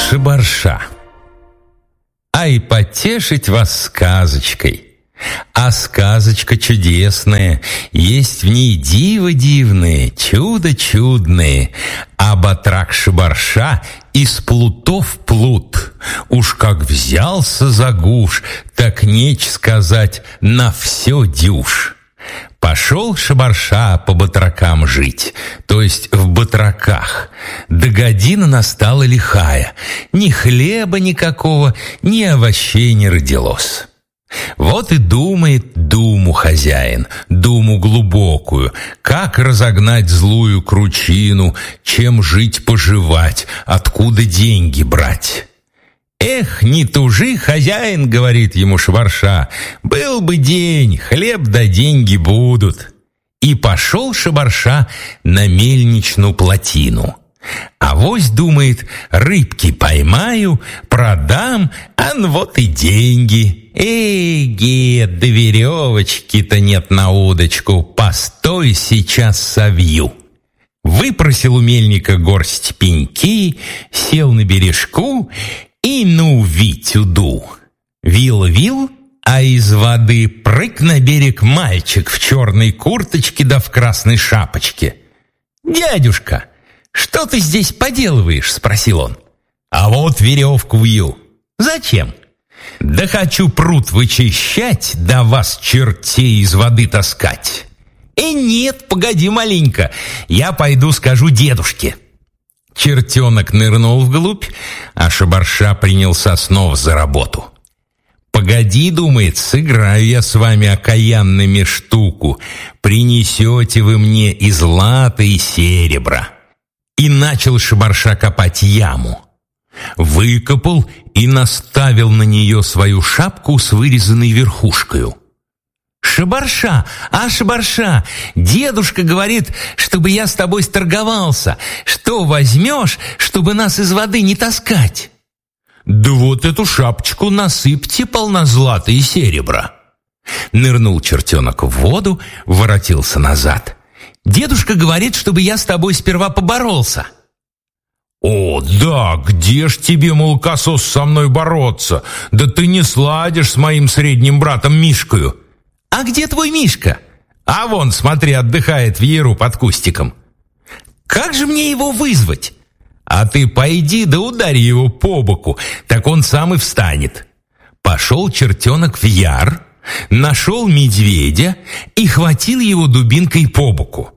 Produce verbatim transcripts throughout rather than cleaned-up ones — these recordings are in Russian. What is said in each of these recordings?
Шабарша. Ай, потешить вас сказочкой. А сказочка чудесная, есть в ней диво дивные, чудо чудные. А батрак Шабарша из плутов плут. Уж как взялся за гуш, так неч сказать, на все дюж. Пошел Шабарша по батракам жить, то есть в батраках. Да година настала лихая, ни хлеба никакого, ни овощей не родилось. Вот и думает думу хозяин, думу глубокую, как разогнать злую кручину, чем жить-поживать, откуда деньги брать. «Эх, не тужи, хозяин, — говорит ему Шабарша, — был бы день, хлеб да деньги будут». И пошел Шабарша на мельничную плотину. Авось, думает, рыбки поймаю, продам, а ну вот и деньги. Эге, да веревочки-то нет на удочку, постой, сейчас совью. Выпросил у мельника горсть пеньки, сел на бережку и ну вить-уду. Вил-вил, а из воды прыг на берег мальчик в черной курточке да в красной шапочке. «Дядюшка, что ты здесь поделываешь?» — спросил он. «А вот веревку вью». «Зачем?» «Да хочу пруд вычищать, да вас, чертей, из воды таскать». «Э, нет, погоди маленько, я пойду скажу дедушке». Чертенок нырнул вглубь, а Шабарша принялся снова за работу. «Погоди, — думает, — сыграю я с вами окаянными штуку. Принесете вы мне и злато, и серебра». И начал Шабарша копать яму. Выкопал и наставил на нее свою шапку с вырезанной верхушкою. «Шабарша, а, Шабарша, дедушка говорит, чтобы я с тобой сторговался. Что возьмешь, чтобы нас из воды не таскать?» «Да вот эту шапочку насыпьте полна злата и серебра». Нырнул чертенок в воду, воротился назад. «Дедушка говорит, чтобы я с тобой сперва поборолся». «О, да, где ж тебе, молокосос, со мной бороться? Да ты не сладишь с моим средним братом Мишкою». «А где твой Мишка?» «А вон, смотри, отдыхает в яру под кустиком». «Как же мне его вызвать?» «А ты пойди да ударь его по боку, так он сам и встанет». Пошел чертенок в яр, нашел медведя и хватил его дубинкой по боку.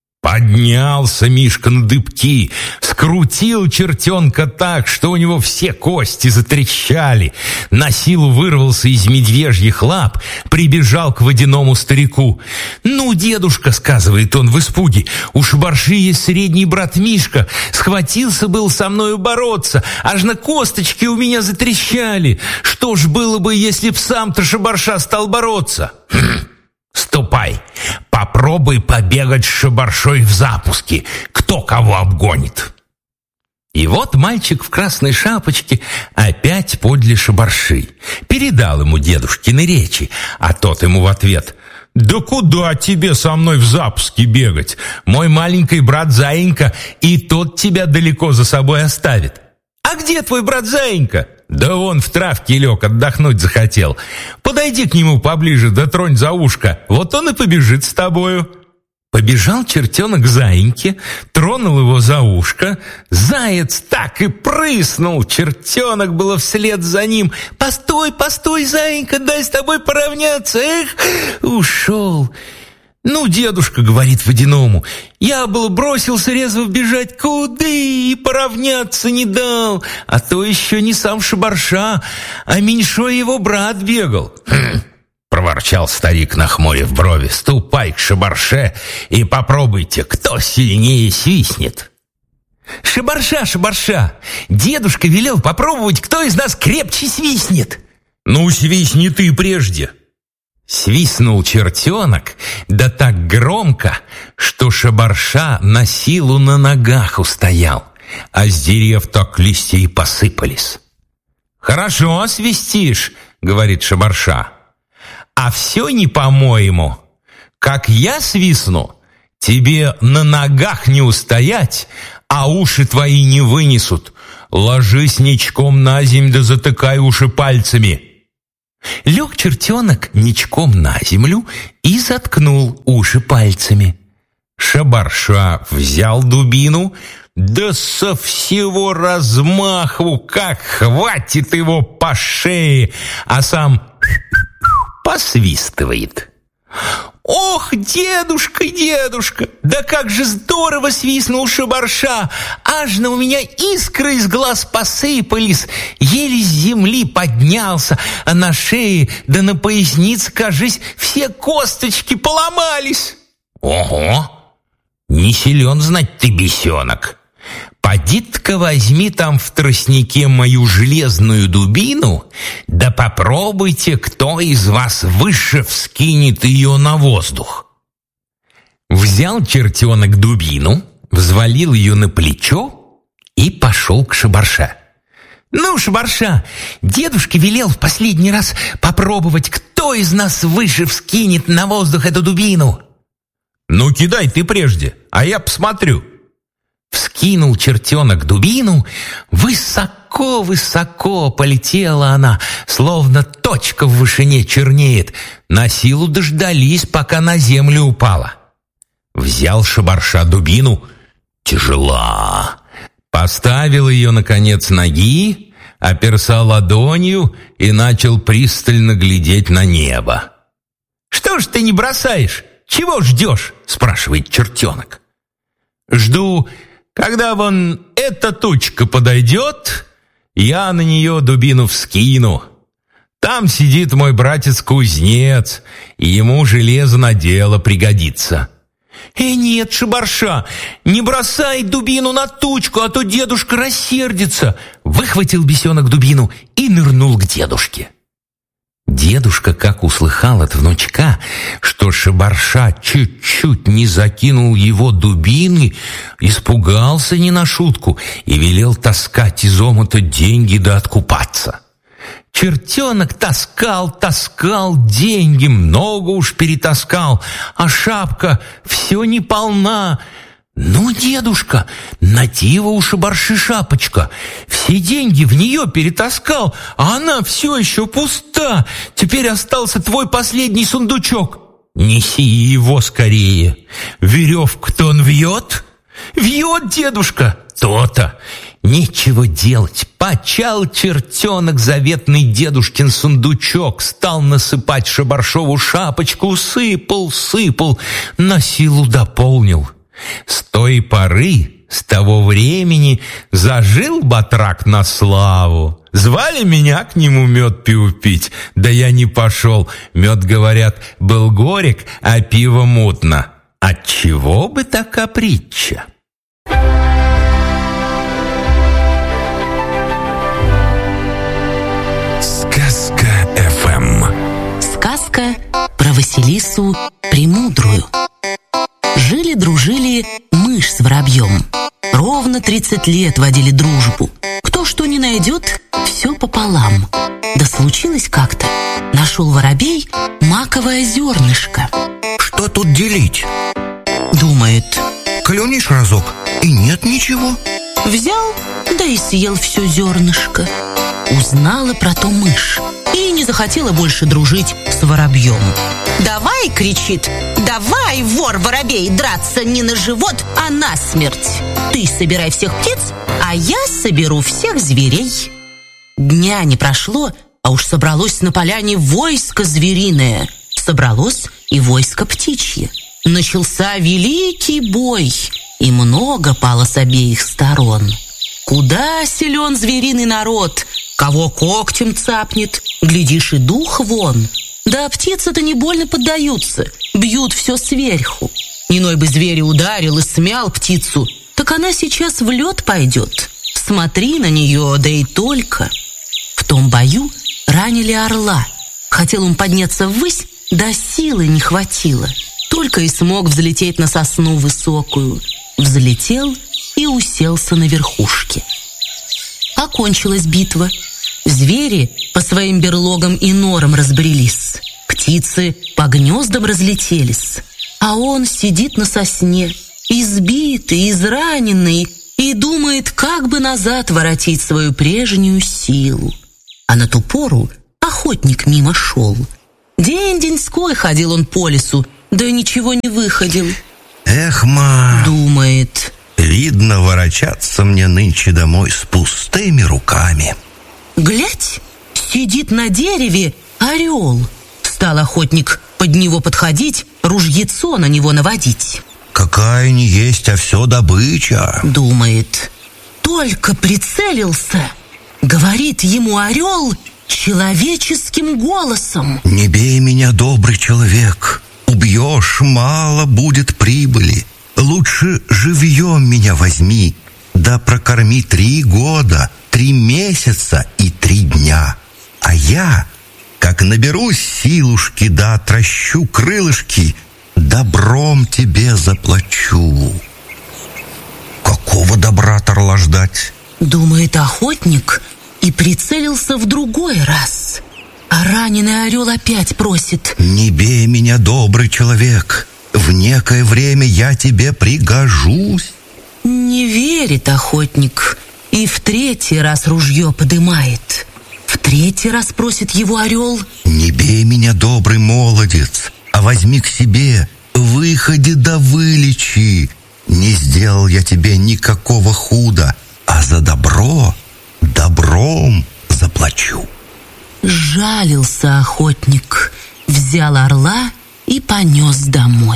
Поднялся Мишка на дыбки, скрутил чертенка так, что у него все кости затрещали. На силу вырвался из медвежьих лап, прибежал к водяному старику. «Ну, дедушка, — сказывает он в испуге, — у Шабарши есть средний брат Мишка, схватился был со мною бороться, аж на косточки у меня затрещали. Что ж было бы, если б сам-то Шабарша стал бороться?» «Хм, ступай, попробуй побегать с Шабаршой в запуске, кто кого обгонит». И вот мальчик в красной шапочке опять подле Шабарши. Передал ему дедушкины речи, а тот ему в ответ: «Да куда тебе со мной в запуске бегать? Мой маленький брат Заинька, и тот тебя далеко за собой оставит». «А где твой брат Заинька?» «Да он в травке лег, отдохнуть захотел. Подойди к нему поближе, да тронь за ушко, вот он и побежит с тобою». Побежал чертенок к Заиньке, тронул его за ушко. Заяц так и прыснул, чертенок было вслед за ним. «Постой, постой, Заинька, дай с тобой поравняться». Эх, ушел. «Ну, дедушка, — говорит водяному, — я было бросился резво бежать, куды, и поравняться не дал, а то еще не сам Шабарша, а меньшой его брат бегал». «Хм, — проворчал старик, нахмурив брови, — ступай к Шабарше и попробуйте, кто сильнее свистнет». «Шабарша, Шабарша, дедушка велел попробовать, кто из нас крепче свистнет». «Ну, свистни ты прежде». Свистнул чертенок, да так громко, что Шабарша на силу на ногах устоял, а с дерев так листья и посыпались. «Хорошо свистишь, — говорит Шабарша, — а все не по-моему. Как я свистну, тебе на ногах не устоять, а уши твои не вынесут. Ложись ничком на земь, да затыкай уши пальцами». Лег чертенок ничком на землю и заткнул уши пальцами. Шабарша взял дубину, да со всего размаху, как хватит его по шее, а сам посвистывает. «Ох, дедушка, дедушка, да как же здорово свистнул Шабарша! Аж на у меня искры из глаз посыпались, еле с земли поднялся, а на шее да на пояснице, кажись, все косточки поломались». «Ого! Не силен знать ты, бесенок. Поди-ка возьми там в тростнике мою железную дубину, да попробуйте, кто из вас выше вскинет ее на воздух». Взял чертенок дубину, взвалил ее на плечо и пошел к Шабарша. «Ну, Шабарша, дедушка велел в последний раз попробовать, кто из нас выше вскинет на воздух эту дубину». «Ну, кидай ты прежде, а я посмотрю». Вскинул чертенок дубину, высоко-высоко полетела она, словно точка в вышине чернеет. На силу дождались, пока на землю упала. Взял Шабарша дубину, тяжела, поставил ее на конец ноги, оперся ладонью и начал пристально глядеть на небо. «Что ж ты не бросаешь? Чего ждешь?» — спрашивает чертенок. «Жду, когда вон эта тучка подойдет, я на нее дубину вскину. Там сидит мой братец-кузнец, и ему железо на дело пригодится». «Э, нет, Шабарша, не бросай дубину на тучку, а то дедушка рассердится!» Выхватил бесенок дубину и нырнул к дедушке. Дедушка, как услыхал от внучка, что Шабарша чуть-чуть не закинул его дубины, испугался не на шутку и велел таскать из омута деньги да откупаться. Чертенок таскал, таскал деньги, много уж перетаскал, а шапка все не полна. «Ну, дедушка, на диво у Шабарши шапочка, все деньги в нее перетаскал, а она все еще пуста. Теперь остался твой последний сундучок. Неси его скорее. Веревку-то он вьет?» «Вьет, дедушка!» «То-то! Нечего делать!» Почал чертенок заветный дедушкин сундучок, стал насыпать Шабаршову шапочку, сыпал, сыпал, на силу дополнил. С той поры, с того времени зажил батрак на славу. Звали меня к нему мед пиво пить, да я не пошел. Мед, говорят, был горек, а пиво мутно. Отчего бы така притча? Сказка эф эм. Сказка про Василису Премудрую. Жили-дружили мышь с воробьем. Ровно тридцать лет водили дружбу. Кто что не найдет, все пополам. Да случилось как-то. Нашел воробей маковое зернышко. Что тут делить? Думает. Клюнешь разок, и нет ничего. Взял, да и съел все зернышко. Узнала про то мышь и не захотела больше дружить с воробьем. «Давай, — кричит, — давай, вор-воробей, драться не на живот, а на смерть. Ты собирай всех птиц, а я соберу всех зверей». Дня не прошло, а уж собралось на поляне войско звериное. Собралось и войско птичье. Начался великий бой, и много пало с обеих сторон. Куда силен звериный народ, кого когтем цапнет, глядишь, и дух вон. Да птицы-то не больно поддаются, бьют все сверху. Иной бы зверя ударил и смял птицу, так она сейчас в лед пойдет. Смотри на нее, да и только. В том бою ранили орла. Хотел он подняться ввысь, да силы не хватило. Только и смог взлететь на сосну высокую. Взлетел и уселся на верхушке. Окончилась битва. Звери по своим берлогам и норам разбрелись. Птицы по гнездам разлетелись. А он сидит на сосне, избитый, израненный, и и думает, как бы назад воротить свою прежнюю силу. А на ту пору охотник мимо шел. День-деньской ходил он по лесу, да ничего не выходил. Эх, ма, Думает, видно, ворочаться мне нынче домой с пустыми руками. глядь, сидит на дереве орел. Стал охотник под него подходить, ружьецо на него наводить. Какая не есть, а все добыча. Думает, только прицелился, говорит ему орел человеческим голосом. Не бей меня, добрый человек. Убьешь, мало будет прибыли. Лучше живьем меня возьми, да прокорми три года, три месяца и три дня. А я, как наберусь силушки, да отращу крылышки, добром тебе заплачу. Какого добра от орла ждать? Думает охотник и прицелился в другой раз. А раненый орел опять просит. Не бей меня, добрый человек. В некое время я тебе пригожусь. Не верит охотник и в третий раз ружье подымает. В третий раз просит его орел. Не бей меня, добрый молодец, а возьми к себе, выходи да вылечи. Не сделал я тебе никакого худа, а за добро добром заплачу. Жалился охотник, взял орла и понес домой.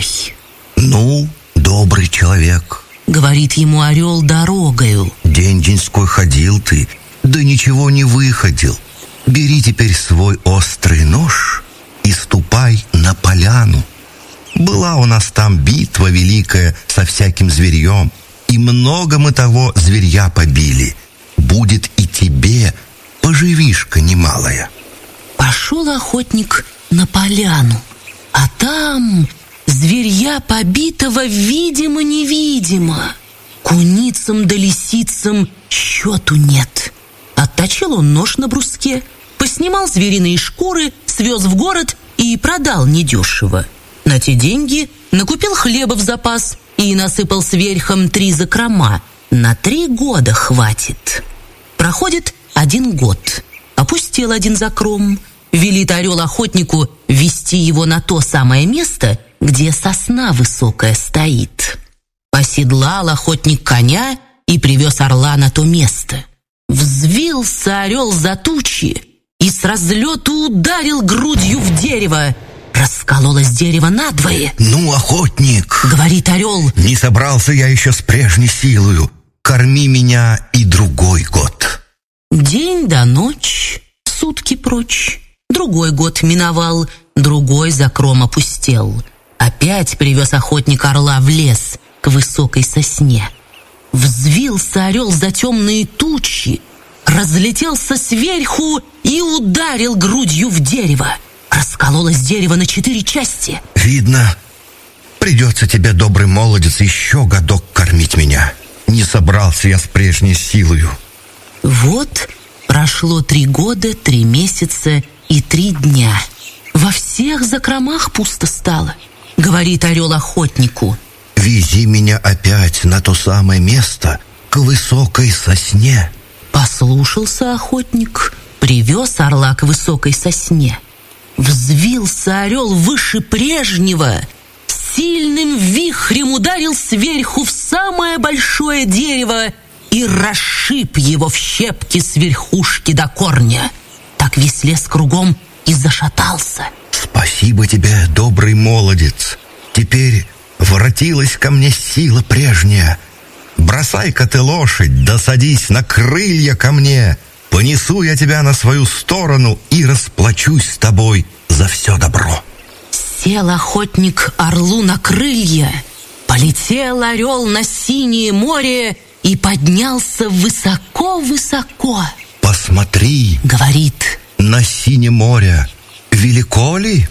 Ну, добрый человек, Говорит ему орел дорогою. день-деньской ходил ты, да ничего не выходил. Бери теперь свой острый нож и ступай на поляну. Была у нас там битва великая со всяким зверьем, и много мы того зверья побили. Будет и тебе поживишка немалая. Пошел охотник на поляну, а там зверья побитого видимо-невидимо. Куницам да лисицам счету нет. Отточил он нож на бруске, поснимал звериные шкуры, свез в город и продал недешево. На те деньги накупил хлеба в запас и насыпал сверхом три закрома. На три года хватит. Проходит один год. Опустил один закром. Велит орел охотнику вести его на то самое место, где сосна высокая стоит. Оседлал охотник коня и привез орла на то место. Взвился орел за тучи и с разлету ударил грудью в дерево. Раскололось дерево надвое. Ну, охотник, Говорит орел, не собрался я еще с прежней силою. Корми меня и другой год. день да ночь, сутки прочь. Другой год миновал, другой закром опустел. Опять привез охотник орла в лес к высокой сосне. Взвился орел за темные тучи, разлетелся сверху и ударил грудью в дерево. Раскололось дерево на четыре части. Видно, придется тебе, добрый молодец, еще годок кормить меня. Не собрался я с прежней силою. Вот прошло три года, три месяца и три дня. Во всех закромах пусто стало. Говорит орел охотнику. Вези меня опять на то самое место, к высокой сосне. Послушался охотник, привез орла к высокой сосне. Взвился орел выше прежнего, сильным вихрем ударил сверху в самое большое дерево и расшиб его в щепки с верхушки до корня. Так весь лес кругом и зашатался. Спасибо тебе, добрый молодец. Теперь воротилась ко мне сила прежняя. Бросай-ка ты лошадь, да садись на крылья ко мне. Понесу я тебя на свою сторону и расплачусь с тобой за все добро. Сел охотник орлу на крылья, полетел орел на синее море и поднялся высоко-высоко. Посмотри, Говорит, на синее море велико ли?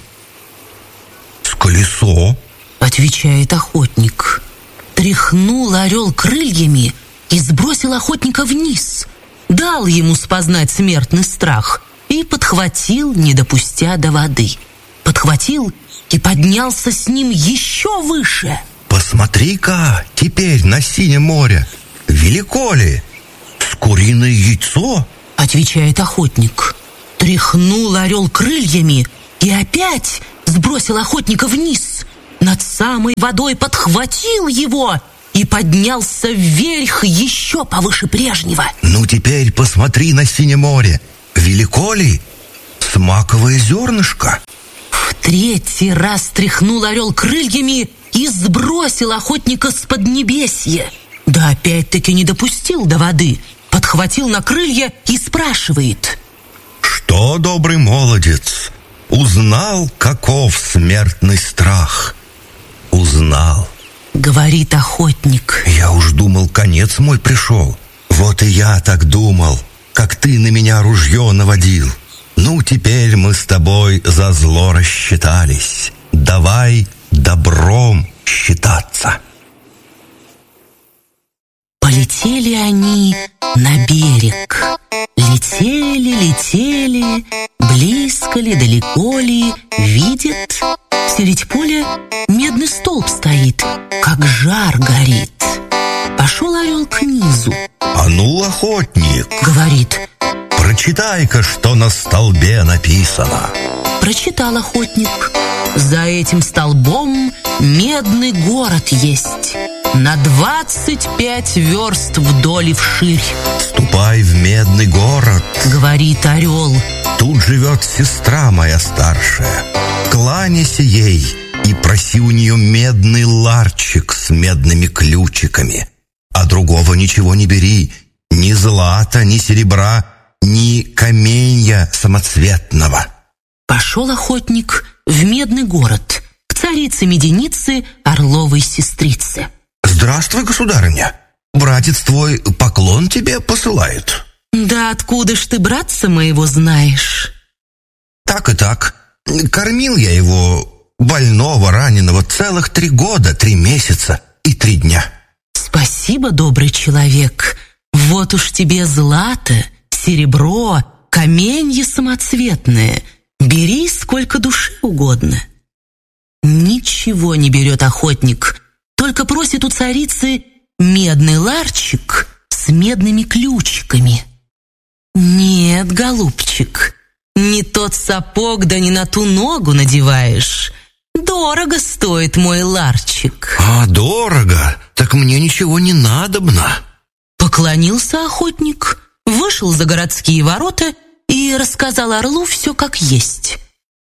С колесо. отвечает охотник. Тряхнул орел крыльями и сбросил охотника вниз. Дал ему спознать смертный страх и подхватил, не допустя до воды. Подхватил и поднялся с ним еще выше. Посмотри-ка теперь на синее море. велико ли? С куриное яйцо? Отвечает охотник. Тряхнул орел крыльями и опять сбросил охотника вниз. Над самой водой подхватил его и поднялся вверх еще повыше прежнего. Ну, теперь посмотри на синее море. Велико ли? С маковое зернышко? В третий раз тряхнул орел крыльями и сбросил охотника с поднебесья. Да опять-таки не допустил до воды. Подхватил на крылья и спрашивает: что, добрый молодец, узнал, каков смертный страх? Узнал. Говорит охотник. Я уж думал, конец мой пришел. Вот и я так думал, как ты на меня ружье наводил. Ну, теперь мы с тобой за зло рассчитались. Давай добром считаться. Полетели они на берег. Летели, летели, близко ли, далеко ли, видят, средь поля медный столб стоит, как жар горит. Пошел орел к низу. А ну, охотник, говорит, прочитай-ка, что на столбе написано. Прочитал охотник. За этим столбом медный город есть, на двадцать пять верст вдоль и вширь. Ступай в медный город, говорит орел. Тут живет сестра моя старшая. Кланяйся ей и проси у нее медный ларчик с медными ключиками. А другого ничего не бери, ни злата, ни серебра, ни каменья самоцветного. Пошел охотник в медный город, к царице-меденице Орловой сестрице. Здравствуй, государыня. Братец твой поклон тебе посылает. Да откуда ж ты братца моего знаешь? Так и так. Кормил я его, больного, раненого, целых три года, три месяца и три дня. Спасибо, добрый человек. Вот уж тебе злато, серебро, каменье самоцветное. Бери сколько душе угодно. Ничего не берет охотник, только просит у царицы медный ларчик с медными ключиками. Нет, голубчик, не тот сапог, да не на ту ногу надеваешь. Дорого стоит мой ларчик. А, дорого? Так мне ничего не надобно. Поклонился охотник, вышел за городские ворота и рассказал орлу все как есть.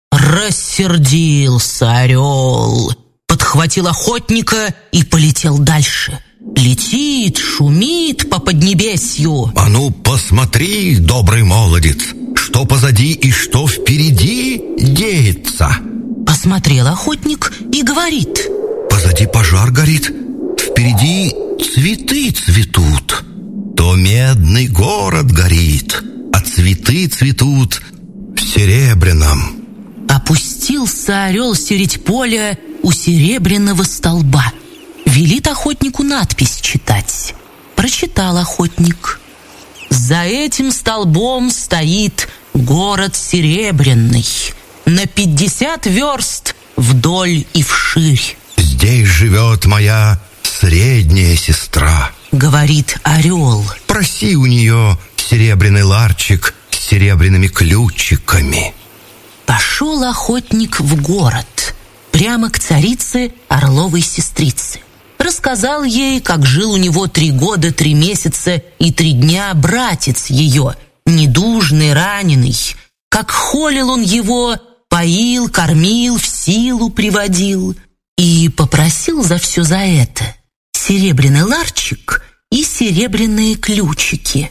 Рассердился орел, подхватил охотника и полетел дальше. Летит, шумит по поднебесью. А ну, посмотри, добрый молодец, что позади и что впереди деется. Посмотрел охотник и говорит: позади пожар горит, впереди цветы цветут. То медный город горит, а цветы цветут в серебряном. Опустился орел средь поля у серебряного столба. Велит охотнику надпись читать. Прочитал охотник. За этим столбом стоит город серебряный, на пятьдесят верст вдоль и вширь. Здесь живет моя средняя сестра, говорит орел. Проси у нее серебряный ларчик с серебряными ключиками. Пошел охотник в город, прямо к царице Орловой сестрице. Рассказал ей, как жил у него три года, три месяца и три дня братец ее, недужный, раненый, как холил он его, поил, кормил, в силу приводил, и попросил за все за это серебряный ларчик и серебряные ключики.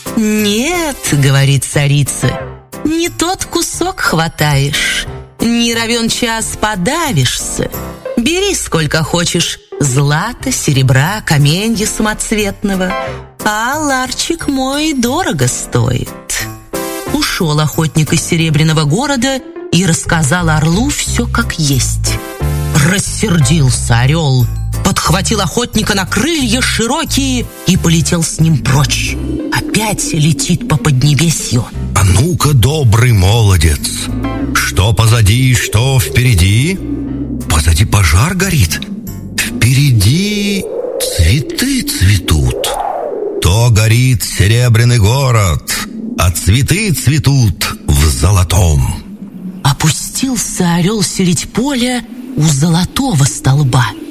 «Нет, — говорит царица, — не тот кусок хватаешь, не равен час подавишься. Бери сколько хочешь злата, серебра, каменья самоцветного, а ларчик мой дорого стоит». Ушел охотник из серебряного города и рассказал орлу все как есть. Рассердился орел, подхватил охотника на крылья широкие и полетел с ним прочь. Опять летит по поднебесью. А ну-ка, добрый молодец, что позади, что впереди? Позади пожар горит, впереди цветы цветут. То горит серебряный город, а цветы цветут в золотом. Опустился орел средь поля у золотого столба